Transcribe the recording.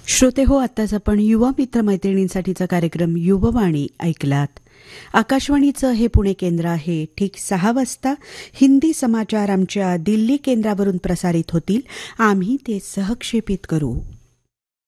श्रोते हो, आत्ताच आपण युवा मित्र मैत्रिणींसाठीचा कार्यक्रम युववाणी ऐकलात. आकाशवाणीचं हे पुणे केंद्र आहे. ठीक 6 वाजता हिंदी समाचार आमच्या दिल्ली केंद्रावरून प्रसारित होतील. आम्ही ते सहक्षेपित करू.